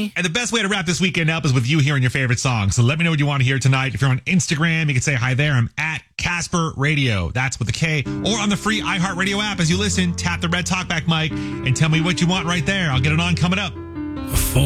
me. And the best way to wrap this weekend up is with you hearing your favorite song. So let me know what you want to hear tonight. If you're on Instagram, you can say hi there. I'm at Casper Radio. That's with a K. Or on the free iHeartRadio app. As you listen, tap the red talkback mic and tell me what you want right there. I'll get it on coming up.